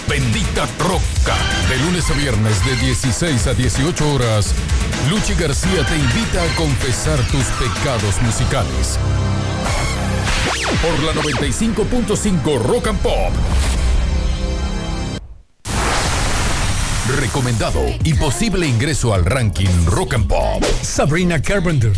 Bendita Roca. De lunes a viernes de 16 a 18 horas, Luchi García te invita a confesar tus pecados musicales. Por la 95.5 Rock and Pop. Recomendado y posible ingreso al ranking Rock and Pop. Sabrina Carpenter,